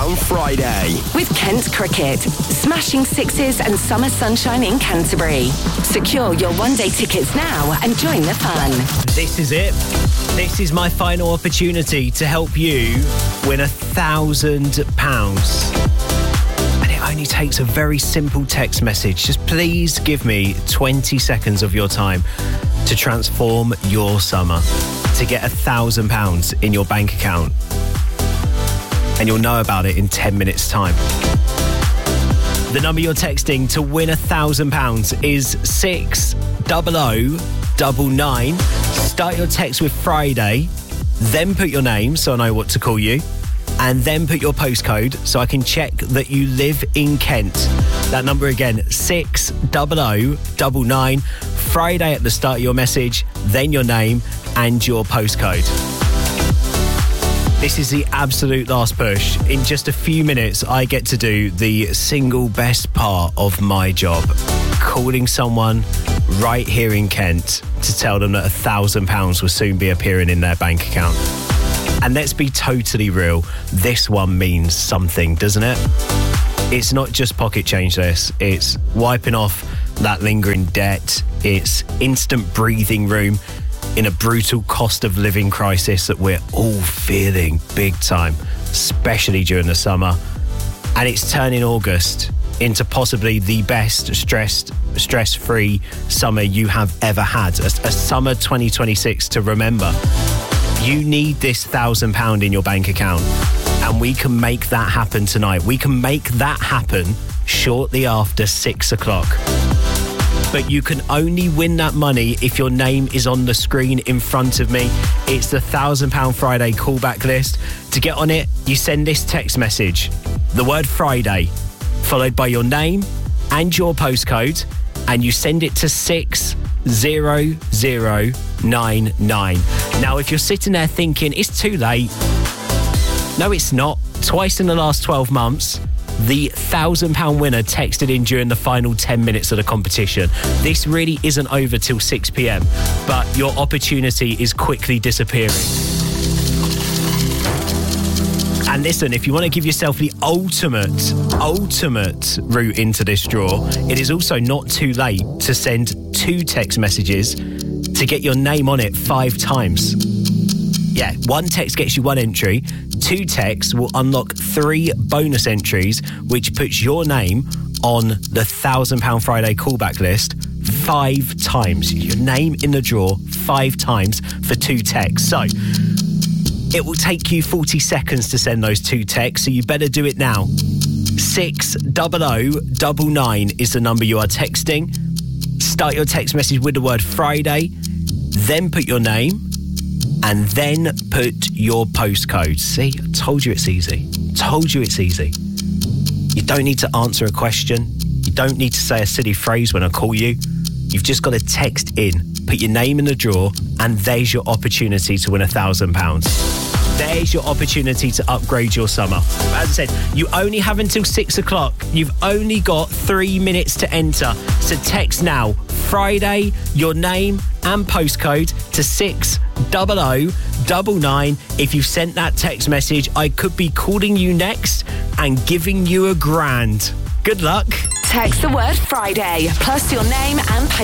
£1,000 Friday. With Kent Cricket, smashing sixes and summer sunshine in Canterbury. Secure your one-day tickets now and join the fun. This is it. This is my final opportunity to help you win £1,000. And it only takes a very simple text message. Just please give me 20 seconds of your time to transform your summer, to get £1,000 in your bank account. And you'll know about it in 10 minutes' time. The number you're texting to win £1,000 is 60099. Start your text with Friday, then put your name so I know what to call you, and then put your postcode so I can check that you live in Kent. That number again, 60099. Friday at the start of your message, then your name and your postcode. This is the absolute last push. In just a few minutes, I get to do the single best part of my job, calling someone right here in Kent to tell them that £1,000 will soon be appearing in their bank account. And let's be totally real, this one means something, doesn't it? It's not just pocket change this, it's wiping off that lingering debt, it's instant breathing room in a brutal cost of living crisis that we're all feeling big time, especially during the summer. And it's turning August into possibly the best stress-free summer you have ever had, a summer 2026 to remember. You need this £1,000 in your bank account, and we can make that happen tonight. We can make that happen shortly after 6 o'clock. But you can only win that money if your name is on the screen in front of me. It's the £1,000 Friday callback list. To get on it, you send this text message, the word Friday, followed by your name and your postcode, and you send it to 60099. Now, if you're sitting there thinking, it's too late. No, it's not. Twice in the last 12 months, the £1,000 winner texted in during the final 10 minutes of the competition. This really isn't over till 6 p.m, but your opportunity is quickly disappearing. And listen, if you want to give yourself the ultimate route into this draw, it is also not too late to send 2 text messages to get your name on it 5 times. Yeah, 1 text gets you 1 entry. 2 texts will unlock 3 bonus entries, which puts your name on the £1,000 Friday callback list 5 times. Your name in the draw 5 times for 2 texts. So it will take you 40 seconds to send those 2 texts, so you better do it now. 60099 is the number you are texting. Start your text message with the word Friday, then put your name, and then put your postcode. See, I told you it's easy. Told you it's easy. You don't need to answer a question. You don't need to say a silly phrase when I call you. You've just got to text in, put your name in the drawer, and there's your opportunity to win £1,000. There's your opportunity to upgrade your summer. As I said, you only have until 6 o'clock. You've only got 3 minutes to enter. So text now, Friday, your name and postcode to 60099. If you've sent that text message, I could be calling you next and giving you £1,000. Good luck. Text the word Friday plus your name and postcode